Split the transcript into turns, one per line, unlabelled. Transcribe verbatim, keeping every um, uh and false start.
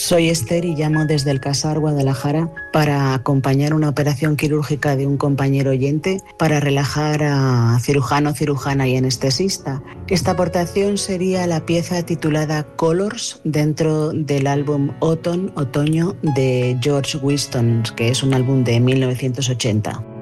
Soy Esther y llamo desde el Casar Guadalajara para acompañar una operación quirúrgica de un compañero oyente para relajar a cirujano, cirujana y anestesista. Esta aportación sería la pieza titulada Colors dentro del álbum Autumn, Otoño de George Winston, que es un álbum de mil novecientos ochenta.